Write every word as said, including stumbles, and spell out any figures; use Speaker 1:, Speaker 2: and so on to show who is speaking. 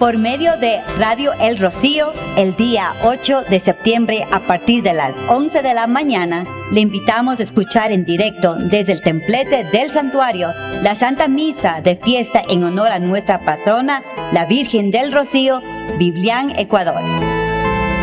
Speaker 1: por medio de Radio El Rocío el día ocho de septiembre a partir de las once de la mañana. Le invitamos a escuchar en directo desde el templete del santuario la Santa Misa de fiesta en honor a nuestra patrona, la Virgen del Rocío, Biblián, Ecuador.